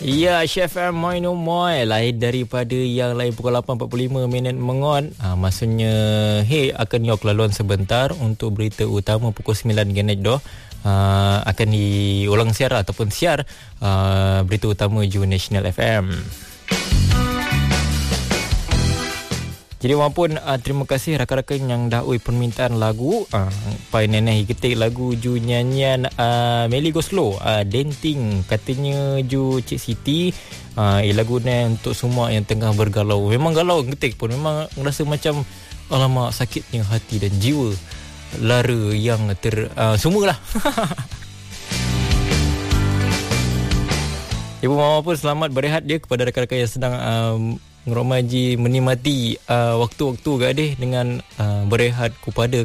Ya, Chef M Moi No Moi lain daripada yang lain pukul 8.45 minit mengon. Maksudnya akan yok laluan sebentar untuk berita utama pukul 9 genet doh. Akan diulang siar ataupun siar berita utama Ju National FM. Jadi walaupun terima kasih rakan-rakan yang dah permintaan lagu pai neneh ketik lagu Ju nyanyian Melly Goslow Denting katanya Ju Cik Siti lagu ni untuk semua yang tengah bergalau. Memang galau ketik pun memang rasa macam alamak sakitnya hati dan jiwa lara yang semualah. Ibu mama pun selamat berehat dia kepada rakan-rakan yang sedang ngeromaji menikmati waktu-waktu gadis dengan berehat kepada